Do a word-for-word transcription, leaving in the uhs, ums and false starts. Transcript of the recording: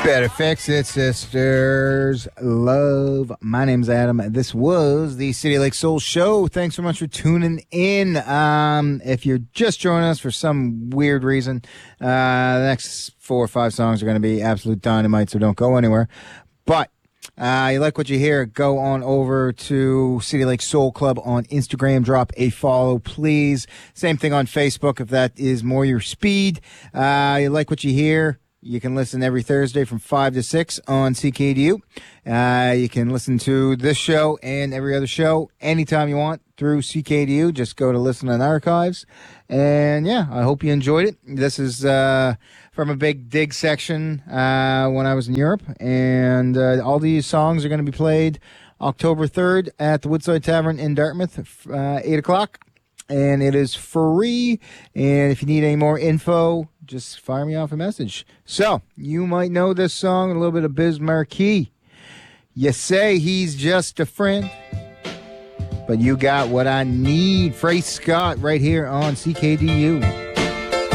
Better fix it, sisters. Love. My name's Adam. This was the City Lake Soul Show. Thanks so much for tuning in. Um, if you're just joining us for some weird reason, uh, the next four or five songs are going to be absolute dynamite, so don't go anywhere. But uh, you like what you hear, go on over to City Lake Soul Club on Instagram. Drop a follow, please. Same thing on Facebook if that is more your speed. Uh, you like what you hear, you can listen every Thursday from five to six on C K D U. Uh, you can listen to this show and every other show anytime you want through C K D U. Just go to Listen on Archives. And, yeah, I hope you enjoyed it. This is uh, from a big dig section uh, when I was in Europe. And uh, all these songs are going to be played October third at the Woodside Tavern in Dartmouth, uh, eight o'clock. And it is free. And if you need any more info, just fire me off a message. So, you might know this song, a little bit of Biz Markie. You say he's just a friend, but you got what I need. Frey Scott right here on C K D U.